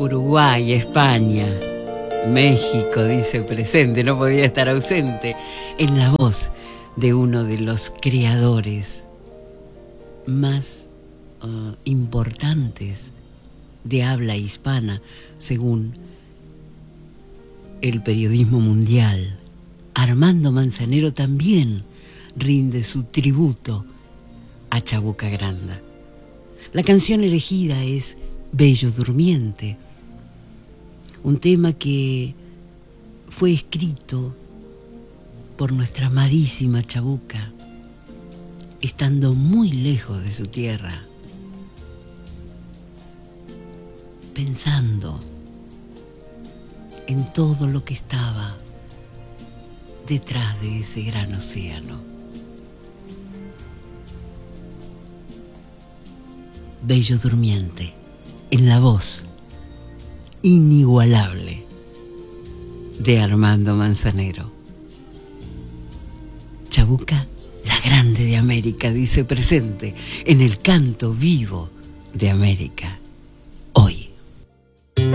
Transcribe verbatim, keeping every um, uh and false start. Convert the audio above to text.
Uruguay, España, México, dice presente, no podía estar ausente, en la voz de uno de los creadores más uh, importantes de habla hispana, según el periodismo mundial. Armando Manzanero también rinde su tributo a Chabuca Granda. La canción elegida es Bello Durmiente, un tema que fue escrito por nuestra amadísima Chabuca, estando muy lejos de su tierra, pensando en todo lo que estaba detrás de ese gran océano. Bello Durmiente, en la voz inigualable de Armando Manzanero. Chabuca, la grande de América, dice presente en el canto vivo de América.